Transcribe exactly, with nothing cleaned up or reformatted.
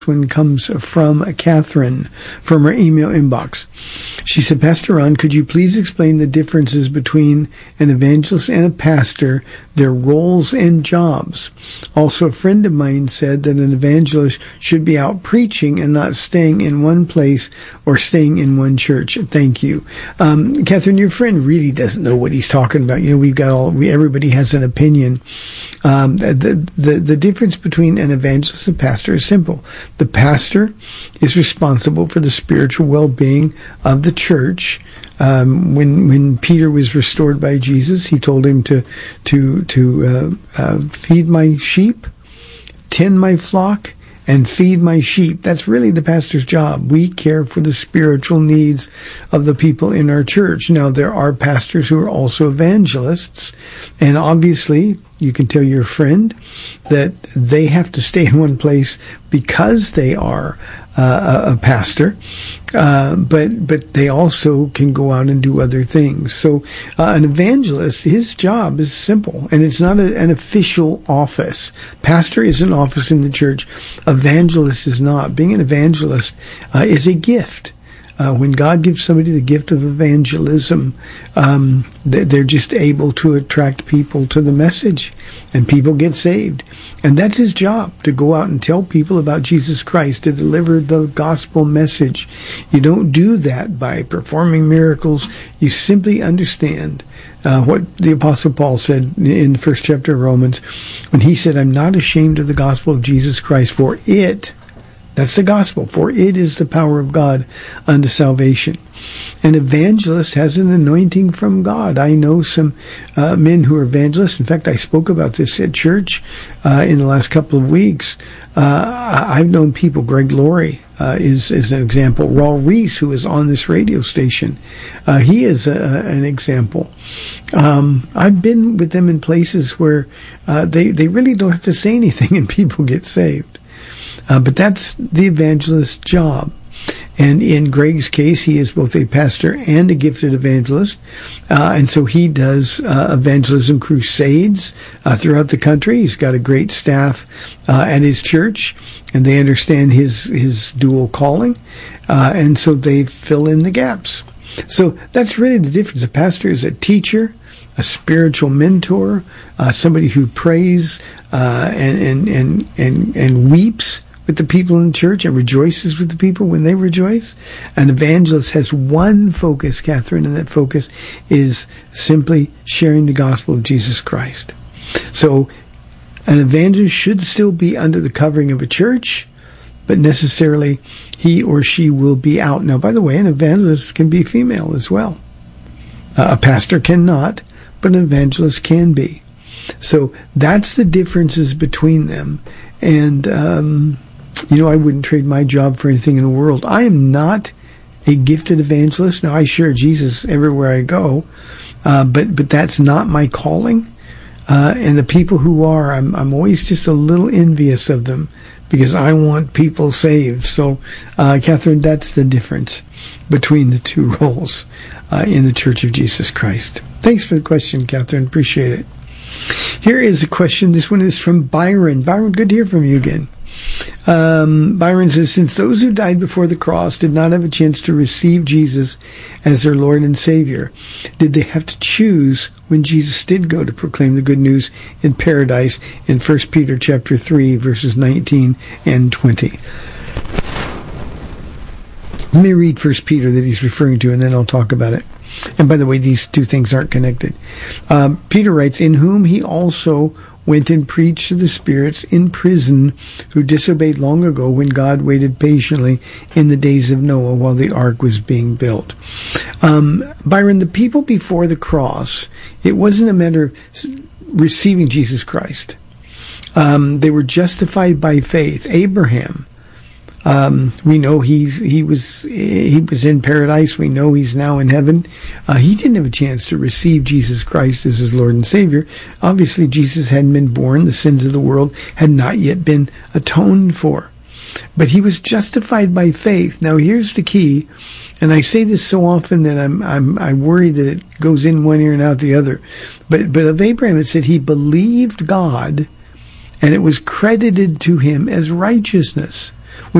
one comes from Catherine from her email inbox. She said, Pastor Ron, could you please explain the differences between an evangelist and a pastor, their roles and jobs? Also, a friend of mine said that an evangelist should be out preaching and not staying in one place or staying in one church. Thank you. Um, Catherine, your friend really doesn't know what he's talking about. You know, we've got all, we, everybody has an opinion. Um, the, the, the difference between an evangelist and pastor is simple. The pastor is responsible for the spiritual well-being of the church. Um, when when Peter was restored by Jesus, he told him to to to uh, uh, feed my sheep, tend my flock, and feed my sheep. That's really the pastor's job. We care for the spiritual needs of the people in our church. Now, there are pastors who are also evangelists, and obviously, you can tell your friend that they have to stay in one place because they are uh, a, a pastor, uh, but but they also can go out and do other things. So uh, an evangelist, his job is simple, and it's not a, an official office. Pastor is an office in the church. Evangelist is not. Being an evangelist uh, is a gift. Uh, when God gives somebody the gift of evangelism, um, they're just able to attract people to the message, and people get saved. And that's his job, to go out and tell people about Jesus Christ, to deliver the gospel message. You don't do that by performing miracles. You simply understand uh, what the Apostle Paul said in the first chapter of Romans, when he said, I'm not ashamed of the gospel of Jesus Christ, for it, that's the gospel, for it is the power of God unto salvation. An evangelist has an anointing from God. I know some uh, men who are evangelists. In fact, I spoke about this at church uh, in the last couple of weeks. Uh, I've known people, Greg Laurie uh, is, is an example. Raul Reese, who is on this radio station, uh, he is a, an example. Um, I've been with them in places where uh, they, they really don't have to say anything and people get saved. Uh, but that's the evangelist's job. And in Greg's case, he is both a pastor and a gifted evangelist. Uh, and so he does uh, evangelism crusades uh, throughout the country. He's got a great staff uh, at his church, and they understand his, his dual calling. Uh, and so they fill in the gaps. So that's really the difference. A pastor is a teacher, a spiritual mentor, uh, somebody who prays uh, and, and, and, and, and weeps with the people in church and rejoices with the people when they rejoice. An evangelist has one focus, Catherine, and that focus is simply sharing the gospel of Jesus Christ. So an evangelist should still be under the covering of a church, but necessarily he or she will be out. Now, by the way, an evangelist can be female as well. Uh, a pastor cannot, but an evangelist can be. So that's the differences between them. And, um, you know, I wouldn't trade my job for anything in the world. I am not a gifted evangelist. Now, I share Jesus everywhere I go, uh, but but that's not my calling. Uh, and the people who are, I'm, I'm always just a little envious of them because I want people saved. So, uh, Catherine, that's the difference between the two roles uh, in the Church of Jesus Christ. Thanks for the question, Catherine. Appreciate it. Here is a question. This one is from Byron. Byron, good to hear from you again. Um, Byron says, since those who died before the cross did not have a chance to receive Jesus as their Lord and Savior, did they have to choose when Jesus did go to proclaim the good news in paradise in First Peter chapter three, verses nineteen and twenty? Let me read First Peter that he's referring to, and then I'll talk about it. And by the way, these two things aren't connected. Um, Peter writes, in whom he also went and preached to the spirits in prison who disobeyed long ago when God waited patiently in the days of Noah while the ark was being built. Um, Byron, the people before the cross, it wasn't a matter of receiving Jesus Christ. Um, they were justified by faith. Abraham, Um, we know he's, he was, he was in paradise. We know he's now in heaven. Uh, he didn't have a chance to receive Jesus Christ as his Lord and Savior. Obviously, Jesus hadn't been born. The sins of the world had not yet been atoned for. But he was justified by faith. Now, here's the key. And I say this so often that I'm, I'm, I worry that it goes in one ear and out the other. But, but of Abraham, it said he believed God, and it was credited to him as righteousness.